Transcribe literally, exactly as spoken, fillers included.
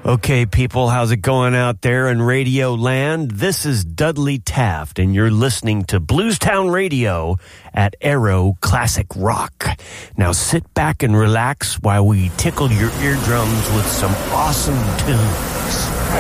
Okay, people, how's it going out there in Radio Land? This is Dudley Taft, and you're listening to Bluestown Radio at Arrow Classic Rock. Now sit back and relax while we tickle your eardrums with some awesome tunes.